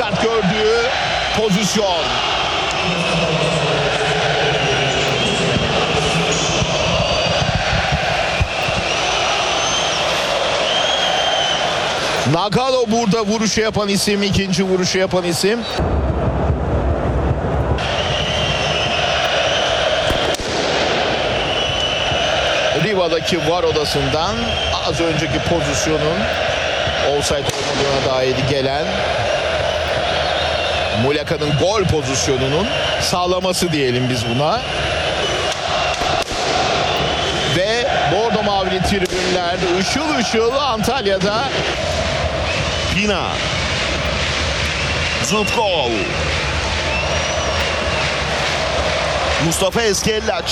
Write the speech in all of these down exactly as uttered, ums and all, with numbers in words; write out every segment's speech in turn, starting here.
kart gördüğü pozisyon. Nagalo burada vuruşu yapan isim, ikinci vuruşu yapan isim. Riva'daki var odasından az önceki pozisyonun offside olmadığına dair gelen Muleka'nın gol pozisyonunun sağlaması diyelim biz buna. Ve bordo mavili tribünler ışıl ışıl Antalya'da. Pina. Zubkov. Mustafa Eskellaç.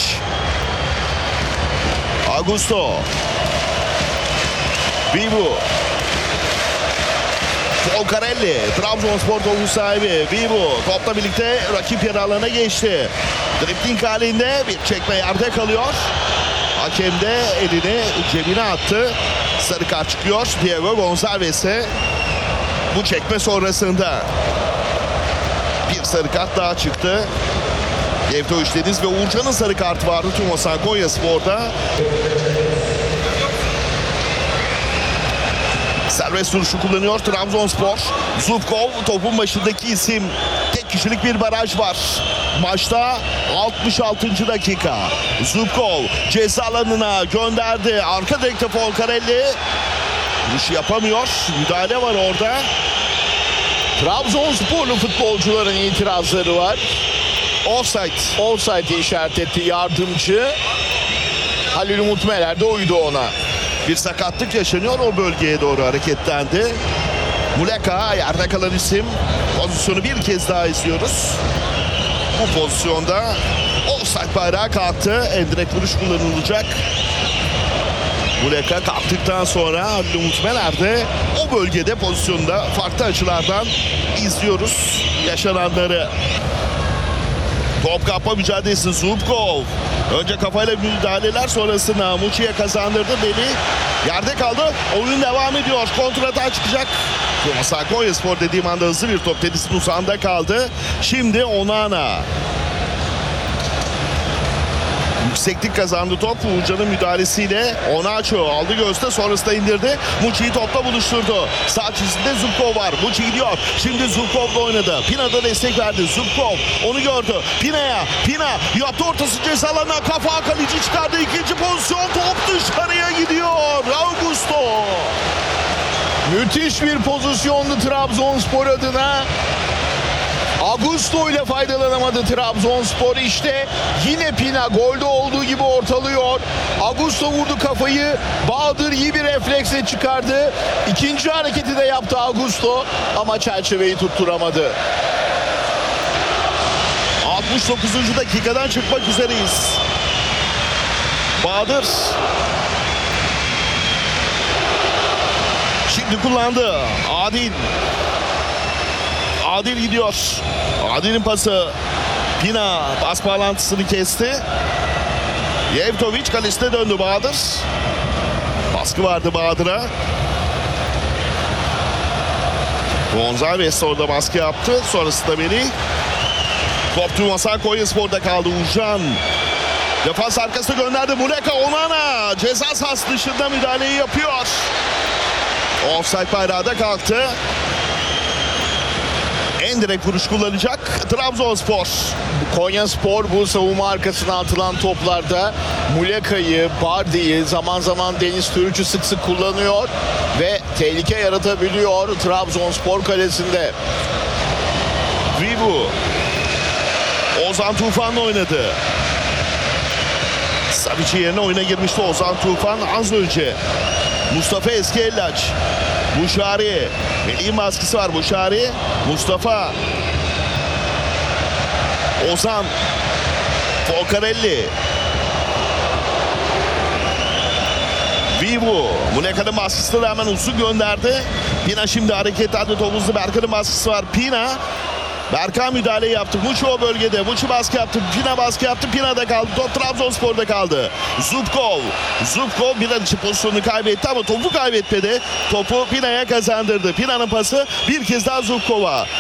Augusto. Vivu. Folcarelli. Trabzonspor topu sahibi. Vivu. Topla birlikte rakip yarı alanına geçti. Drifting halinde bir çekme yerde kalıyor. Hakem de elini cebine attı. Sarı kart çıkıyor Diego Gonçalves'e. Bu çekme sonrasında bir sarı kart daha çıktı. Yevtoviç Deniz ve Uğurcan'ın sarı kartı vardı Tumasan Konyaspor'da. Serbest duruşu kullanıyor Trabzonspor. Zubkov topun başındaki isim. Tek kişilik bir baraj var. Maçta altmış altıncı dakika. Zubkov ceza alanına gönderdi. Arka direkte Folcarelli. Vuruş yapamıyor. Müdahale var orada. Trabzonsporlu futbolcuların itirazları var. Offside. Offside işaret etti yardımcı. Halil Umut Meler de uydu ona. Bir sakatlık yaşanıyor, o bölgeye doğru hareketlendi. Muleka yerde kalan isim. Pozisyonu bir kez daha izliyoruz. Bu pozisyonda offside bayrağı kalktı. Endirekt vuruş kullanılacak. Muleka kalktıktan sonra Halil Umut Meler de o bölgede pozisyonda farklı açılardan izliyoruz yaşananları. Top kapma mücadelesi Zubkov. Önce kafayla müdahaleler sonrasında Muçi'ye kazandırdı. Beli yerde kaldı. Oyun devam ediyor. Kontrata çıkacak. Tumasan Konyaspor dediğim anda hızlı bir top Tedis'in uzağında kaldı. Şimdi Onana. Yükseklik kazandı top. Uğurcan'ın müdahalesiyle Onaço aldı göğüste, sonrasında indirdi. Muçi'yi topla buluşturdu. Sağ çizgide Zubkov var. Muçi gidiyor. Şimdi Zubkov'la oynadı. Pina da destek verdi. Zubkov onu gördü. Pina'ya. Pina yaptı ortası ceza alanına. Kafa kaleci çıkardı. İkinci pozisyon. Top dışarıya gidiyor. Augusto. Müthiş bir pozisyondu Trabzonspor adına. Augusto ile faydalanamadı Trabzonspor. İşte yine Pina golde olduğu gibi ortalıyor. Augusto vurdu kafayı. Bahadır iyi bir refleksle çıkardı. İkinci hareketi de yaptı Augusto ama çerçeveyi tutturamadı. altmış dokuzuncu dakikadan çıkmak üzereyiz. Bahadır. Şimdi kullandı. Adil. Adil gidiyor. Adil'in pası. Pina pas bağlantısını kesti. Yevtoviç kalesine döndü Bahadır. Baskı vardı Bahadır'a. Gonçalves orada baskı yaptı. Sonrasında Beli. Top Tumasan Konyaspor'da kaldı. Uğurcan. Defans arkasına gönderdi. Muleka Onana. Ceza sahası dışında müdahaleyi yapıyor. Offside bayrağı da kalktı. En direkt vuruş kullanacak Trabzonspor. Konyaspor bu savunma arkasına atılan toplarda Muleka'yı, Bardi'yi, zaman zaman Deniz Türüç'ü sık sık kullanıyor ve tehlike yaratabiliyor Trabzonspor kalesinde. Vivu. Ozan Tufan'la oynadı. Savici yerine oyuna girmişti Ozan Tufan az önce. Mustafa Eskellaç. Buşari. Melih'in baskısı var. Buşari. Mustafa. Ozan. Folcarelli. Vivu. Muleka'nın baskısına rağmen uzun gönderdi. Pina şimdi hareketlendi. Topuzlu Berkan'ın baskısı var. Pina. Berkan müdahale yaptı. Muçi o bölgede. Muçi baskı yaptı. Pina baskı yaptı. Pina'da kaldı. Top Trabzonspor'da kaldı. Zubkov. Zubkov bir an için pozisyonunu kaybetti ama topu kaybetmedi. Topu Pina'ya kazandırdı. Pina'nın pası bir kez daha Zubkov'a.